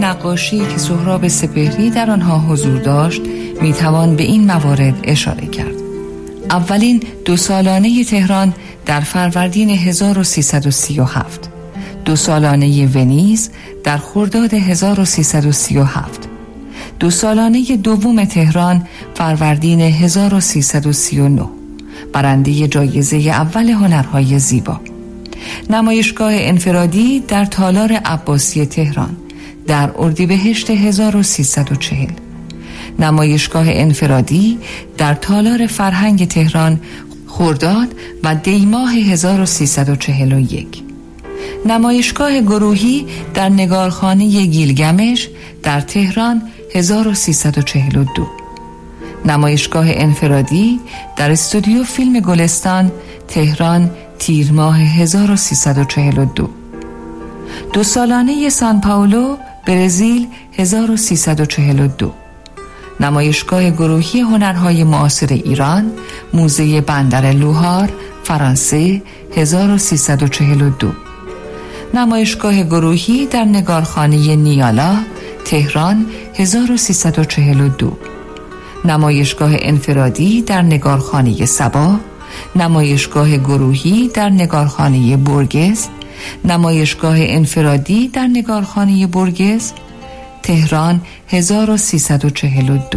نقاشی که سهراب سپهری در آنها حضور داشت میتوان به این موارد اشاره کرد. اولین 2 سالانه تهران در فروردین 1337، 2 سالانه ونیز در خرداد 1337، 2 سالانه دوم تهران فروردین 1339، برنده جایزه اول هنرهای زیبا. نمایشگاه انفرادی در تالار عباسی تهران در اردیبهشت 1340، نمایشگاه انفرادی در تالار فرهنگ تهران خرداد و دیماه 1341، نمایشگاه گروهی در نگارخانه گیلگمش در تهران 1342، نمایشگاه انفرادی در استودیو فیلم گلستان تهران تیر ماه 1342، 2 سالانه سان پائولو برزیل 1342، نمایشگاه گروهی هنرهای معاصر ایران موزه بندر لوهار فرانسه 1342، نمایشگاه گروهی در نگارخانه نیالا تهران 1342، نمایشگاه انفرادی در نگارخانه صبا، نمایشگاه گروهی در نگارخانه برگز، نمایشگاه انفرادی در نگارخانه برگز تهران 1342،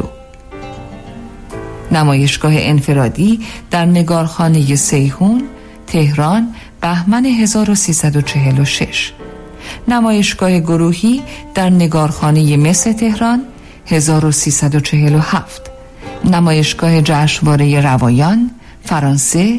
نمایشگاه انفرادی در نگارخانه سیحون تهران بهمن 1346، نمایشگاه گروهی در نگارخانه مس تهران 1347، نمایشگاه جشنواره روایان فرانسه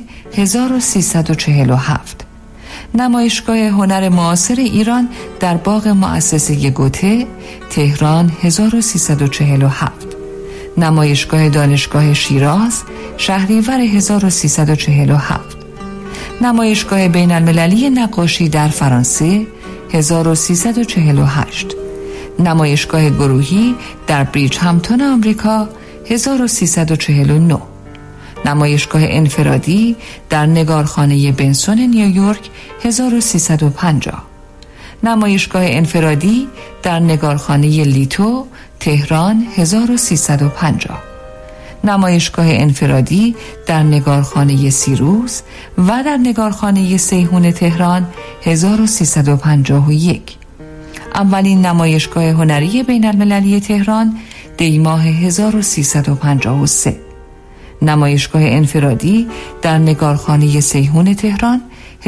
1347، نمایشگاه هنر معاصر ایران در باغ مؤسسه گوته تهران 1347، نمایشگاه دانشگاه شیراز شهریور 1347، نمایشگاه بین المللی نقاشی در فرانسه 1348، نمایشگاه گروهی در بریج همتون آمریکا 1349، نمایشگاه انفرادی در نگارخانه بنسون نیویورک 1350، نمایشگاه انفرادی در نگارخانه لیتو تهران 1350، نمایشگاه انفرادی در نگارخانه سیروس و در نگارخانه سیحون تهران 1351، اولین نمایشگاه هنری بین المللی تهران دیماه 1353، نمایشگاه انفرادی در نگارخانه سیحون تهران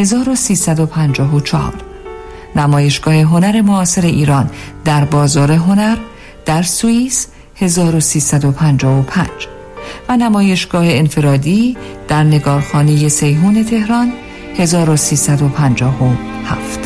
1354، نمایشگاه هنر معاصر ایران در بازار هنر در سوئیس 1355 و نمایشگاه انفرادی در نگارخانه سیحون تهران 1357.